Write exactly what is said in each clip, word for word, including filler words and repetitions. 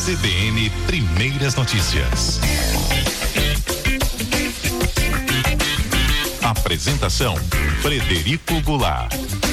C B N Primeiras Notícias. Apresentação: Frederico Goulart.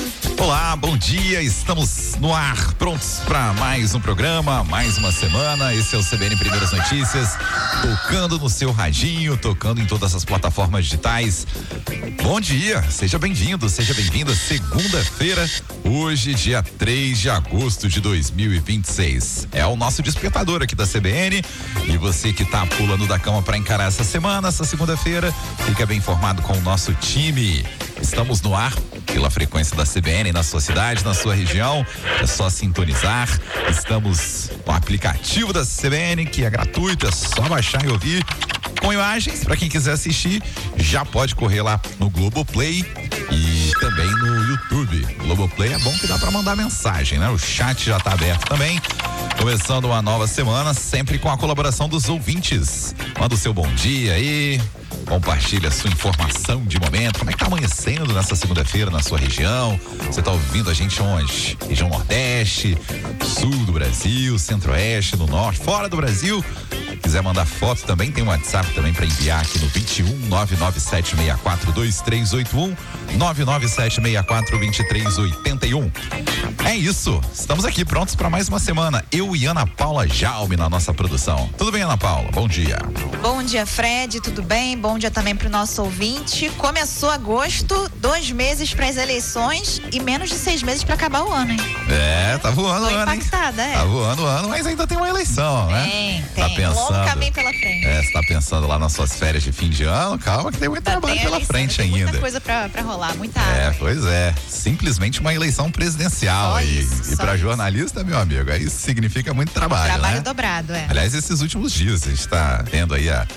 Olá, bom dia, estamos no ar, prontos para mais um programa, mais uma semana. Esse é o C B N Primeiras Notícias, tocando no seu radinho, tocando em todas as plataformas digitais. Bom dia, seja bem-vindo, seja bem-vinda. Segunda-feira, hoje, dia três de agosto de dois mil e vinte e seis. É o nosso despertador aqui da C B N. E você que tá pulando da cama para encarar essa semana, essa segunda-feira, fica bem informado com o nosso time. Estamos no ar pela frequência da C B N na sua cidade, na sua região. É só sintonizar. Estamos no aplicativo da C B N, que é gratuito, é só baixar e ouvir. Com imagens, para quem quiser assistir, já pode correr lá no Globoplay e também no YouTube. Globoplay é bom que dá para mandar mensagem, né? O chat já tá aberto também. Começando uma nova semana, sempre com a colaboração dos ouvintes. Manda o seu bom dia aí. Compartilha a sua informação de momento. Como é que tá amanhecendo nessa segunda-feira na sua região? Você tá ouvindo a gente onde? Região Nordeste, Sul do Brasil, Centro-Oeste, no Norte, fora do Brasil. Quiser mandar foto também, tem um WhatsApp também para enviar aqui no vinte e um, nove nove sete seis quatro, dois três oito um, nove nove sete seis quatro, dois três oito um. É isso, estamos aqui prontos para mais uma semana. Eu e Ana Paula Jaume na nossa produção. Tudo bem, Ana Paula? Bom dia. Bom dia, Fred, tudo bem? Bom dia também para o nosso ouvinte. Começou agosto, dois meses para as eleições e menos de seis meses para acabar o ano, hein? É, tá voando Tô o ano, impactada, hein? é. Tá voando o ano, mas ainda tem uma eleição, né? Tem, Tá tem. pensando, Longo caminho pela frente. É, você tá pensando lá nas suas férias de fim de ano? Calma que tem muito Ainda trabalho tem pela eleição, frente tem ainda. muita coisa pra, pra rolar, muita É, água. pois é. Simplesmente uma eleição presidencial. Só aí. isso, E só pra isso. jornalista, meu amigo, aí isso significa muito trabalho, Trabalho né? dobrado, é. Aliás, esses últimos dias a gente tá vendo aí a,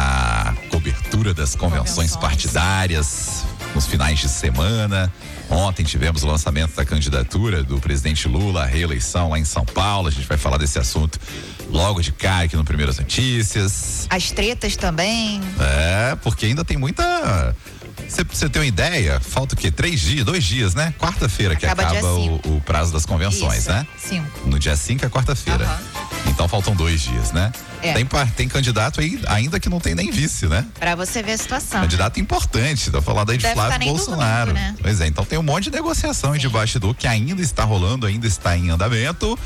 a cobertura das convenções, Convenções. partidárias nos finais de semana. Ontem tivemos o lançamento da candidatura do presidente Lula à reeleição lá em São Paulo. A gente vai falar desse assunto logo de cá aqui no Primeiras Notícias. As tretas também. É, porque ainda tem muita... Você, você tem uma ideia? Falta o quê? Três dias, dois dias, né? Quarta-feira que Acaba acaba dia o, cinco. o prazo das convenções, Isso, né? cinco. No dia cinco é quarta-feira. Aham. Então faltam dois dias, né? É. Tem, par- tem candidato aí, ainda que não tem nem vice, né? Pra você ver a situação. Candidato importante, tô falando aí de Deve ficar Flávio nem Bolsonaro. dormindo, né? Pois é, então tem um monte de negociação e de bastidor que ainda está rolando, ainda está em andamento.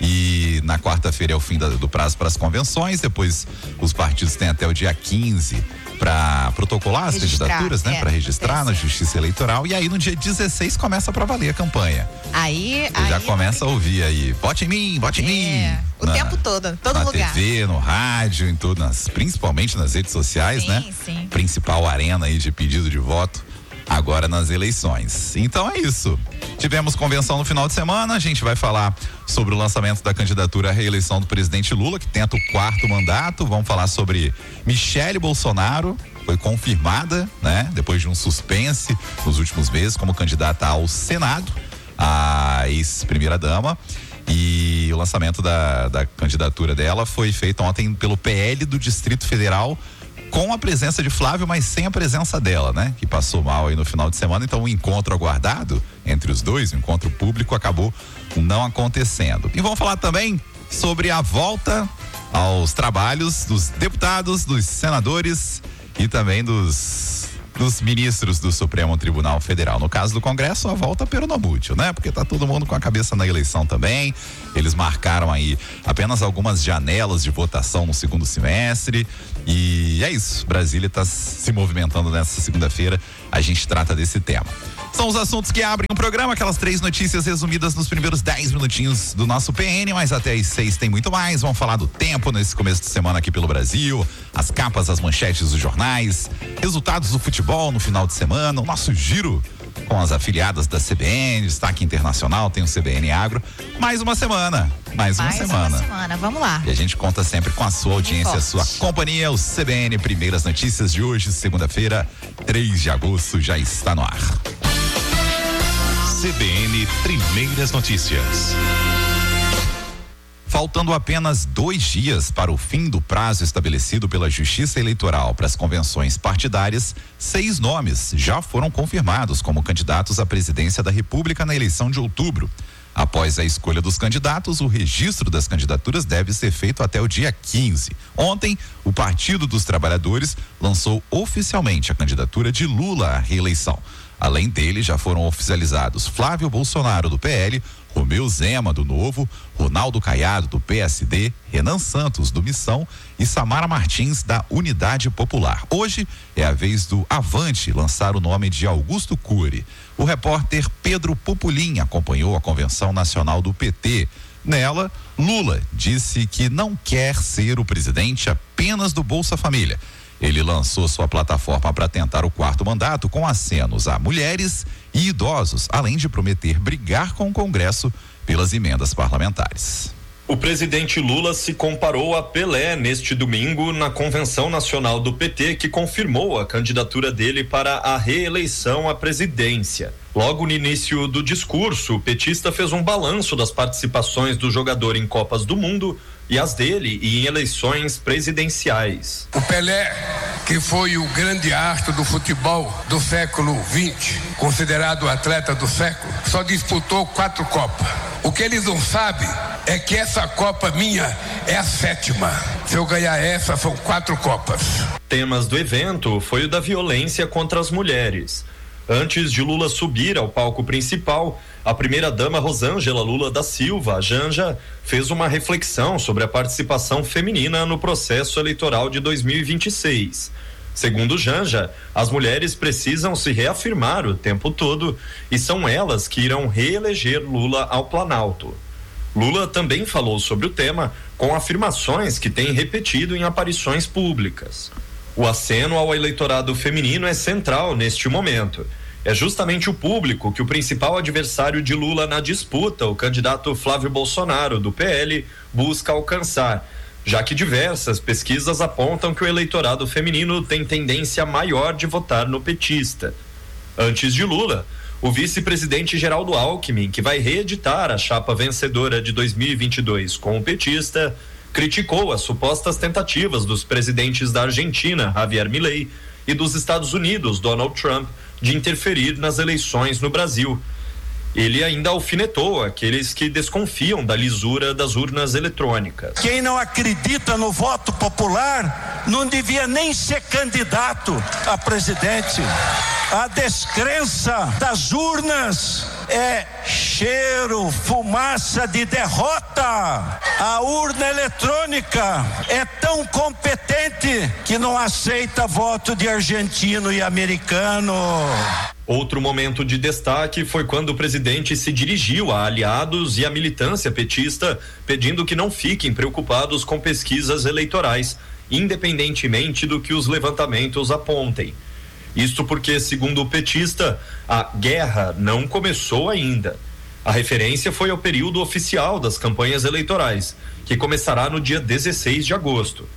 E na quarta-feira é o fim da- do prazo para as convenções. Depois os partidos têm até o dia quinze para protocolar as Registrar, candidaturas, né? é, Para registrar é, na sim. Justiça Eleitoral. E aí no dia dezesseis começa para valer a campanha. Aí, Você aí já começa a ouvir aí, vote em mim, vote em mim. É, o Na- tempo todo, todo na lugar. T V, no rádio, em tudo, nas, principalmente nas redes sociais, Sim, né? sim. Principal arena aí de pedido de voto agora nas eleições. Então é isso. Tivemos convenção no final de semana, a gente vai falar sobre o lançamento da candidatura à reeleição do presidente Lula, que tenta o quarto mandato. Vamos falar sobre Michele Bolsonaro, foi confirmada, né? Depois de um suspense nos últimos meses como candidata ao Senado, a ex-primeira dama. E o lançamento da, da candidatura dela foi feito ontem pelo P L do Distrito Federal, com a presença de Flávio, mas sem a presença dela, né? Que passou mal aí no final de semana. Então o encontro aguardado entre os dois, o encontro público, acabou não acontecendo. E vamos falar também sobre a volta aos trabalhos dos deputados, dos senadores e também dos, dos ministros do Supremo Tribunal Federal. No caso do Congresso, a volta peronomútil, né? Porque tá todo mundo com a cabeça na eleição também. Eles marcaram aí apenas algumas janelas de votação no segundo semestre. E é isso. Brasília está se movimentando nessa segunda-feira. A gente trata desse tema. São os assuntos que abrem o programa, aquelas três notícias resumidas nos primeiros dez minutinhos do nosso P N, mas até às seis tem muito mais. Vamos falar do tempo nesse começo de semana aqui pelo Brasil, as capas, as manchetes dos jornais, resultados do futebol no final de semana, o nosso giro com as afiliadas da C B N, destaque internacional, tem o C B N Agro. Mais uma semana, mais, Mais uma semana. uma semana, vamos lá. E a gente conta sempre com a sua audiência, a forte. sua companhia. O C B N Primeiras Notícias de hoje, segunda-feira, três de agosto, já está no ar. C B N Primeiras Notícias. Faltando apenas dois dias para o fim do prazo estabelecido pela Justiça Eleitoral para as convenções partidárias, seis nomes já foram confirmados como candidatos à presidência da República na eleição de outubro. Após a escolha dos candidatos, o registro das candidaturas deve ser feito até o dia quinze. Ontem, o Partido dos Trabalhadores lançou oficialmente a candidatura de Lula à reeleição. Além dele, já foram oficializados Flávio Bolsonaro, do P L, Romeu Zema, do Novo, Ronaldo Caiado, do P S D, Renan Santos, do Missão e Samara Martins, da Unidade Popular. Hoje é a vez do Avante lançar o nome de Augusto Cury. O repórter Pedro Pupulim acompanhou a convenção nacional do P T. Nela, Lula disse que não quer ser o presidente apenas do Bolsa Família. Ele lançou sua plataforma para tentar o quarto mandato com acenos a mulheres e idosos, além de prometer brigar com o Congresso pelas emendas parlamentares. O presidente Lula se comparou a Pelé neste domingo na Convenção Nacional do P T, que confirmou a candidatura dele para a reeleição à presidência. Logo no início do discurso, o petista fez um balanço das participações do jogador em Copas do Mundo e as dele e em eleições presidenciais. O Pelé, que foi o grande astro do futebol do século vinte, considerado o atleta do século, só disputou quatro Copas. O que eles não sabem é que essa Copa minha é a sétima. Se eu ganhar essa, são quatro Copas. Temas do evento foi o da violência contra as mulheres. Antes de Lula subir ao palco principal, a primeira-dama Rosângela Lula da Silva, a Janja, fez uma reflexão sobre a participação feminina no processo eleitoral de dois mil e vinte e seis. Segundo Janja, as mulheres precisam se reafirmar o tempo todo e são elas que irão reeleger Lula ao Planalto. Lula também falou sobre o tema com afirmações que tem repetido em aparições públicas. O aceno ao eleitorado feminino é central neste momento. É justamente o público que o principal adversário de Lula na disputa, o candidato Flávio Bolsonaro, do P L, busca alcançar, já que diversas pesquisas apontam que o eleitorado feminino tem tendência maior de votar no petista. Antes de Lula, o vice-presidente Geraldo Alckmin, que vai reeditar a chapa vencedora de dois mil e vinte e dois com o petista, criticou as supostas tentativas dos presidentes da Argentina, Javier Milei, e dos Estados Unidos, Donald Trump, de interferir nas eleições no Brasil. Ele ainda alfinetou aqueles que desconfiam da lisura das urnas eletrônicas. Quem não acredita no voto popular não devia nem ser candidato a presidente. A descrença das urnas é cheiro, fumaça de derrota. A urna eletrônica é tão competente que não aceita voto de argentino e americano. Outro momento de destaque foi quando o presidente se dirigiu a aliados e à militância petista, pedindo que não fiquem preocupados com pesquisas eleitorais, independentemente do que os levantamentos apontem. Isto porque, segundo o petista, a guerra não começou ainda. A referência foi ao período oficial das campanhas eleitorais, que começará no dia dezesseis de agosto.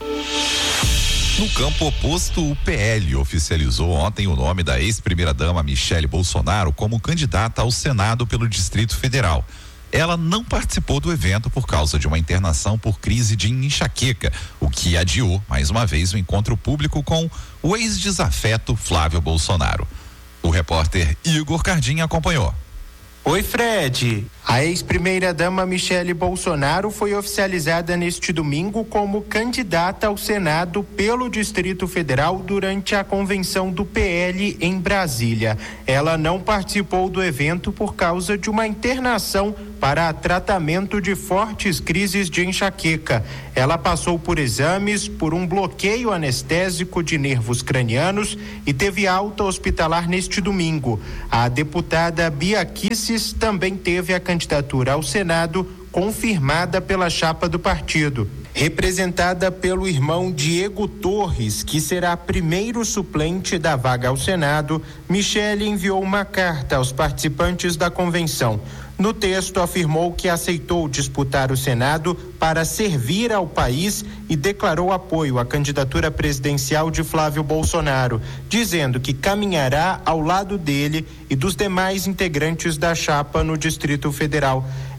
No campo oposto, o P L oficializou ontem o nome da ex-primeira-dama Michele Bolsonaro como candidata ao Senado pelo Distrito Federal. Ela não participou do evento por causa de uma internação por crise de enxaqueca, o que adiou, mais uma vez, o encontro público com o ex-desafeto Flávio Bolsonaro. O repórter Igor Cardim acompanhou. Oi, Fred. A ex-primeira-dama Michele Bolsonaro foi oficializada neste domingo como candidata ao Senado pelo Distrito Federal durante a convenção do P L em Brasília. Ela não participou do evento por causa de uma internação para tratamento de fortes crises de enxaqueca. Ela passou por exames por um bloqueio anestésico de nervos cranianos e teve alta hospitalar neste domingo. A deputada Bia Kicis também teve a candidatura ao Senado confirmada pela chapa do partido. Representada pelo irmão Diego Torres, que será primeiro suplente da vaga ao Senado, Michele enviou uma carta aos participantes da convenção. No texto, afirmou que aceitou disputar o Senado para servir ao país e declarou apoio à candidatura presidencial de Flávio Bolsonaro, dizendo que caminhará ao lado dele e dos demais integrantes da chapa no Distrito Federal.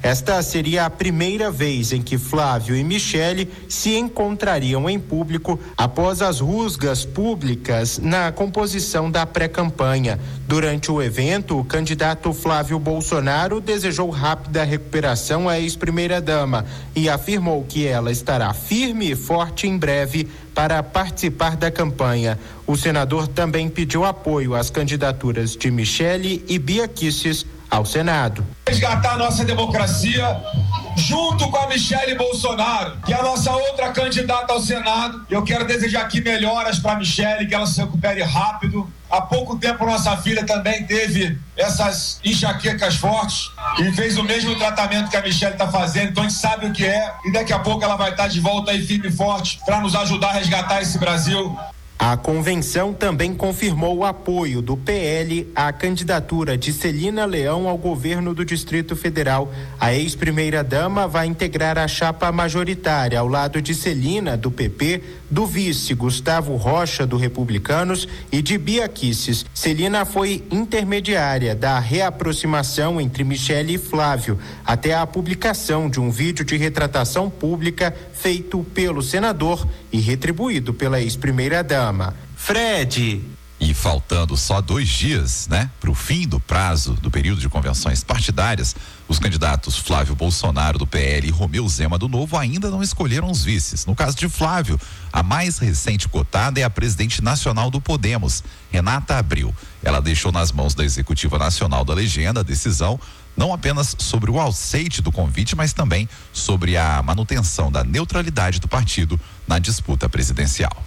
Esta seria a primeira vez em que Flávio e Michele se encontrariam em público após as rusgas públicas na composição da pré-campanha. Durante o evento, o candidato Flávio Bolsonaro desejou rápida recuperação à ex-primeira-dama e afirmou que ela estará firme e forte em breve para participar da campanha. O senador também pediu apoio às candidaturas de Michele e Bia Kicis ao Senado. Resgatar nossa democracia junto com a Michele Bolsonaro, que é a nossa outra candidata ao Senado. Eu quero desejar aqui melhoras para a Michele, que ela se recupere rápido. Há pouco tempo nossa filha também teve essas enxaquecas fortes e fez o mesmo tratamento que a Michele está fazendo, então a gente sabe o que é e daqui a pouco ela vai estar de volta aí firme e forte para nos ajudar a resgatar esse Brasil. A convenção também confirmou o apoio do P L à candidatura de Celina Leão ao governo do Distrito Federal. A ex-primeira-dama vai integrar a chapa majoritária ao lado de Celina, do P P, do vice Gustavo Rocha, do Republicanos, e de Bia Kicis. Celina foi intermediária da reaproximação entre Michele e Flávio, até a publicação de um vídeo de retratação pública feito pelo senador e retribuído pela ex-primeira-dama. Fred. E faltando só dois dias, né, para o fim do prazo do período de convenções partidárias, os candidatos Flávio Bolsonaro do P L e Romeu Zema do Novo ainda não escolheram os vices. No caso de Flávio, a mais recente cotada é a presidente nacional do Podemos, Renata Abreu. Ela deixou nas mãos da Executiva Nacional da Legenda a decisão não apenas sobre o aceite do convite, mas também sobre a manutenção da neutralidade do partido na disputa presidencial.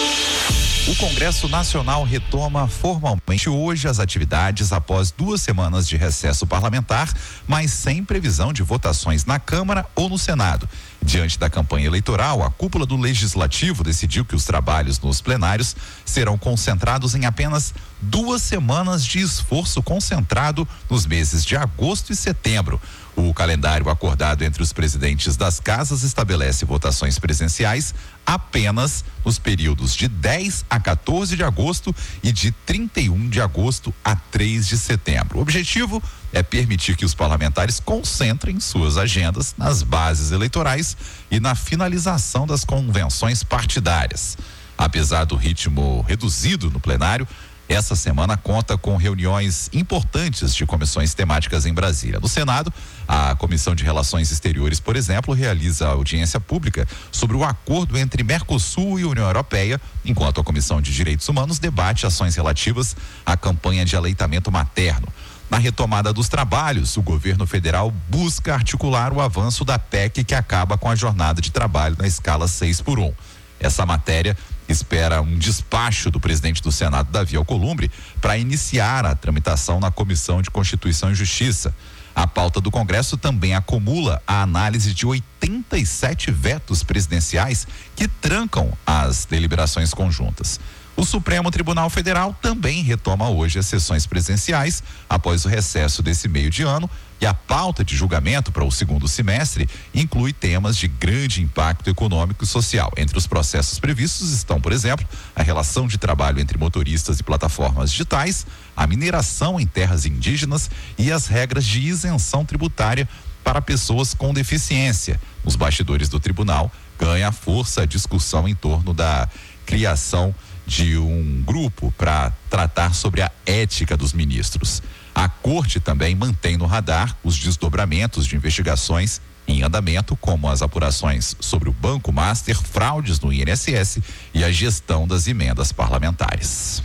O Congresso Nacional retoma formalmente hoje as atividades após duas semanas de recesso parlamentar, mas sem previsão de votações na Câmara ou no Senado. Diante da campanha eleitoral, a cúpula do Legislativo decidiu que os trabalhos nos plenários serão concentrados em apenas duas semanas de esforço concentrado nos meses de agosto e setembro. O calendário acordado entre os presidentes das casas estabelece votações presenciais apenas nos períodos de dez a quatorze de agosto e de trinta e um de agosto a três de setembro. O objetivo é permitir que os parlamentares concentrem suas agendas nas bases eleitorais e na finalização das convenções partidárias. Apesar do ritmo reduzido no plenário, essa semana conta com reuniões importantes de comissões temáticas em Brasília. No Senado, a Comissão de Relações Exteriores, por exemplo, realiza audiência pública sobre o acordo entre Mercosul e União Europeia, enquanto a Comissão de Direitos Humanos debate ações relativas à campanha de aleitamento materno. Na retomada dos trabalhos, o governo federal busca articular o avanço da P E C que acaba com a jornada de trabalho na escala seis por um. Essa matéria espera um despacho do presidente do Senado, Davi Alcolumbre, para iniciar a tramitação na Comissão de Constituição e Justiça. A pauta do Congresso também acumula a análise de oitenta e sete vetos presidenciais que trancam as deliberações conjuntas. O Supremo Tribunal Federal também retoma hoje as sessões presenciais após o recesso desse meio de ano, e a pauta de julgamento para o segundo semestre inclui temas de grande impacto econômico e social. Entre os processos previstos estão, por exemplo, a relação de trabalho entre motoristas e plataformas digitais, a mineração em terras indígenas e as regras de isenção tributária para pessoas com deficiência. Nos bastidores do tribunal, ganha força a discussão em torno da criação de um grupo para tratar sobre a ética dos ministros. A Corte também mantém no radar os desdobramentos de investigações em andamento, como as apurações sobre o Banco Master, fraudes no I N S S e a gestão das emendas parlamentares.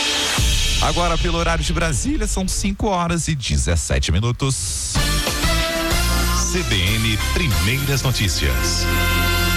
Agora, pelo horário de Brasília, são cinco horas e dezessete minutos. C B N Primeiras Notícias.